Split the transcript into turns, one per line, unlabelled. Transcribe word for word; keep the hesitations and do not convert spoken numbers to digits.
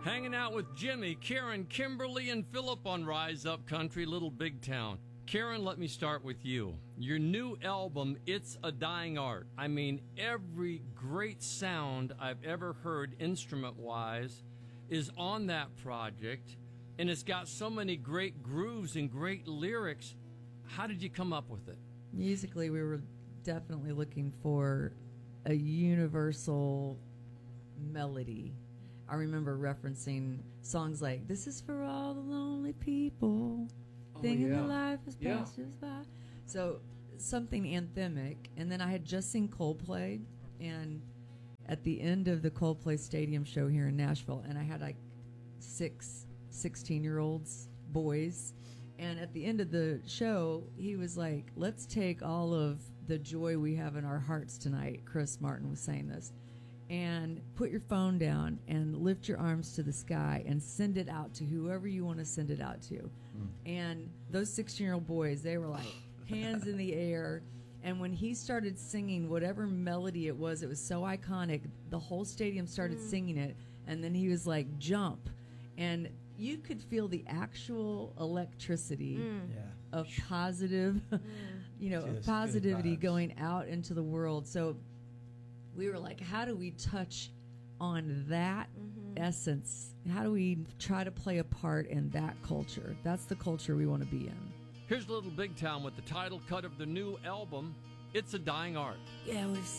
Hanging out with Jimmy, Karen, Kimberly, and Philip on Rise Up Country, Little Big Town. Karen, let me start with you. Your new album, It's a Dying Art. I mean, every great sound I've ever heard instrument-wise is on that project, and it's got so many great grooves and great lyrics. How did you come up with it?
Musically, we were definitely looking for a universal melody. I remember referencing songs like, "This is for all the lonely people,
Oh,
thinking
yeah.
the life has
Yeah.
passed us by." So something anthemic. And then I had just seen Coldplay, and at the end of the Coldplay Stadium show here in Nashville, and I had like six sixteen-year-olds, boys, and at the end of the show, he was like, "Let's take all of the joy we have in our hearts tonight," Chris Martin was saying this, "and put your phone down and lift your arms to the sky and send it out to whoever you want to send it out to." Mm. And those sixteen-year-old boys, they were like hands in the air. And when he started singing whatever melody it was, it was so iconic, the whole stadium started mm. singing it. And then he was like, "Jump." And you could feel the actual electricity mm. yeah. of positive, mm. you know, of positivity going out into the world. So we were like, how do we touch on that mm-hmm. essence? How do we try to play a part in that culture? That's the culture we want to be in.
Here's Little Big Town with the title cut of the new album, It's a Dying Art.
Yeah, we've